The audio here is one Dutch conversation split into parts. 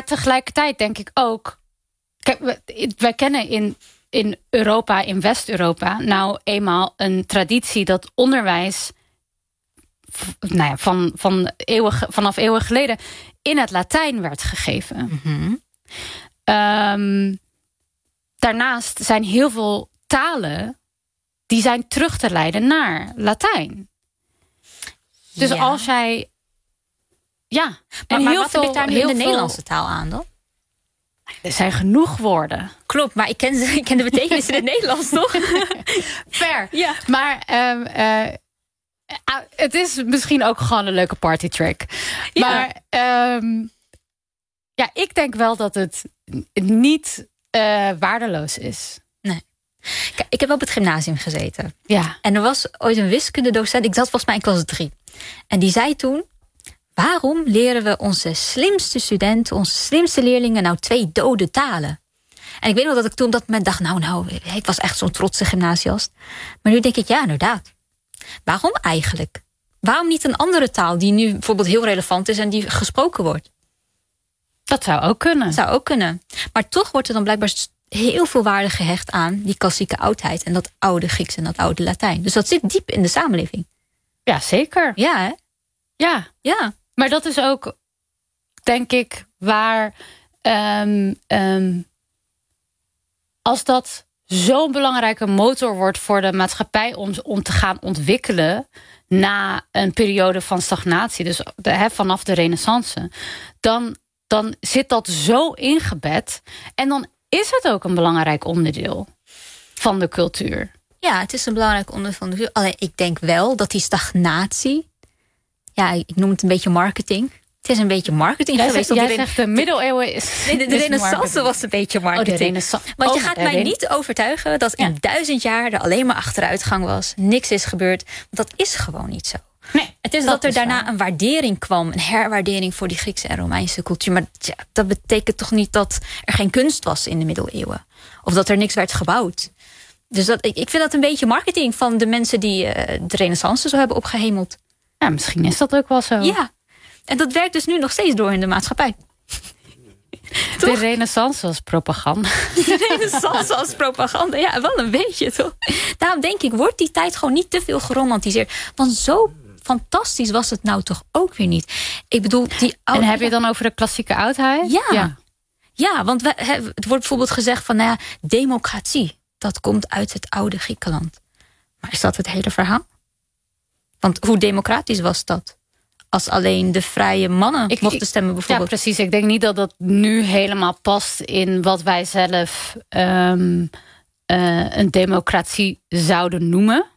tegelijkertijd denk ik ook... Kijk, wij kennen in Europa, in West-Europa... nou eenmaal een traditie dat onderwijs... vanaf eeuwen geleden... in het Latijn werd gegeven. Mm-hmm. Daarnaast zijn heel veel talen... die zijn terug te leiden naar Latijn. Dus als jij... Ja, maar wat heb ik daar nu in de Nederlandse taal aan dan? Er zijn genoeg woorden. Klopt, maar ik ken de betekenis in het Nederlands, toch? Fair. Ja. Maar het is misschien ook gewoon een leuke partytrick. Ja. Maar ik denk wel dat het niet waardeloos is. Nee. Kijk, ik heb op het gymnasium gezeten. Ja. En er was ooit een wiskundedocent, ik zat volgens mij in klas 3. En die zei toen... waarom leren we onze slimste studenten, onze slimste leerlingen... nou 2 dode talen? En ik weet nog dat ik toen op dat moment dacht... nou, ik was echt zo'n trotse gymnasiast. Maar nu denk ik, ja, inderdaad. Waarom eigenlijk? Waarom niet een andere taal die nu bijvoorbeeld heel relevant is... en die gesproken wordt? Dat zou ook kunnen. Zou ook kunnen. Maar toch wordt er dan blijkbaar heel veel waarde gehecht aan... die klassieke oudheid en dat oude Grieks en dat oude Latijn. Dus dat zit diep in de samenleving. Ja, zeker. Ja, hè? Ja. Maar dat is ook, denk ik, waar... als dat zo'n belangrijke motor wordt voor de maatschappij... om te gaan ontwikkelen na een periode van stagnatie... dus vanaf de Renaissance... dan zit dat zo ingebed... en dan is het ook een belangrijk onderdeel van de cultuur. Ja, het is een belangrijk onderdeel van de cultuur. Alleen ik denk wel dat die stagnatie... ja, ik noem het een beetje marketing... Het is een beetje marketing geweest. Jij zegt de middeleeuwen is... Nee, de Renaissance was een beetje marketing. Want je gaat mij niet overtuigen dat in 1000 jaar er alleen maar achteruitgang was. Niks is gebeurd. Want dat is gewoon niet zo. Nee, het is dat er daarna een waardering kwam. Een herwaardering voor die Griekse en Romeinse cultuur. Maar dat betekent toch niet dat er geen kunst was in de middeleeuwen. Of dat er niks werd gebouwd. Dus ik vind dat een beetje marketing van de mensen die de Renaissance zo hebben opgehemeld. Ja, misschien is dat ook wel zo. Ja. En dat werkt dus nu nog steeds door in de maatschappij. De Renaissance als propaganda. De Renaissance als propaganda, ja, wel een beetje toch. Daarom denk ik, wordt die tijd gewoon niet te veel geromantiseerd. Want zo fantastisch was het nou toch ook weer niet. Ik bedoel, die oude... En heb je dan over de klassieke oudheid? Ja, want het wordt bijvoorbeeld gezegd van, democratie. Dat komt uit het oude Griekenland. Maar is dat het hele verhaal? Want hoe democratisch was dat? Als alleen de vrije mannen mochten stemmen bijvoorbeeld. Ja, precies. Ik denk niet dat dat nu helemaal past in wat wij zelf een democratie zouden noemen.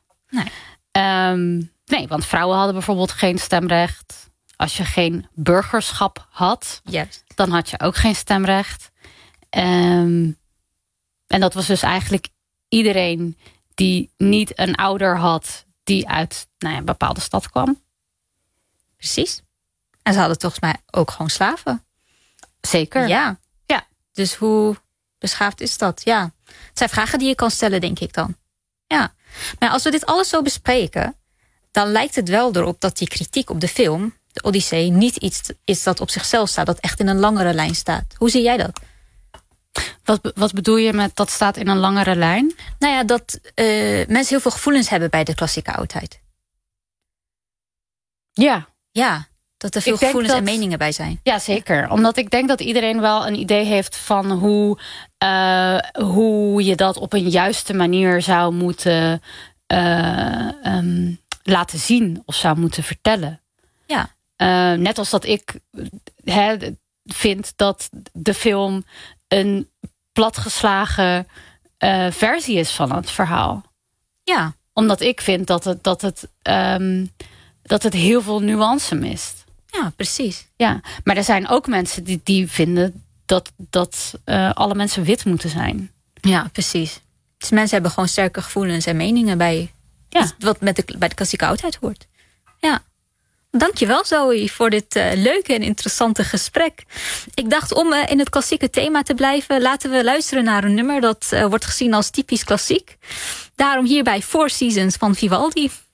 Nee, want vrouwen hadden bijvoorbeeld geen stemrecht. Als je geen burgerschap had, dan had je ook geen stemrecht. En dat was dus eigenlijk iedereen die niet een ouder had... die uit een bepaalde stad kwam. Precies. En ze hadden volgens mij ook gewoon slaven. Zeker. Ja. Dus hoe beschaafd is dat? Ja. Het zijn vragen die je kan stellen, denk ik dan. Ja. Maar als we dit alles zo bespreken... dan lijkt het wel erop dat die kritiek op de film... de Odyssee, niet iets is dat op zichzelf staat... dat echt in een langere lijn staat. Hoe zie jij dat? Wat bedoel je met dat staat in een langere lijn? Nou ja, dat mensen heel veel gevoelens hebben... bij de klassieke oudheid. Ja, dat er veel gevoelens en meningen bij zijn. Ja, zeker. Omdat ik denk dat iedereen wel een idee heeft van hoe je dat op een juiste manier zou moeten laten zien of zou moeten vertellen. Ja. Net als dat ik vind dat de film een platgeslagen versie is van het verhaal. Ja. Omdat ik vind dat het heel veel nuance mist. Ja, precies. Ja, maar er zijn ook mensen die vinden dat alle mensen wit moeten zijn. Ja, precies. Dus mensen hebben gewoon sterke gevoelens en meningen bij wat bij de klassieke oudheid hoort. Ja. Dankjewel Zoe voor dit leuke en interessante gesprek. Ik dacht om in het klassieke thema te blijven... laten we luisteren naar een nummer dat wordt gezien als typisch klassiek. Daarom hierbij Four Seasons van Vivaldi.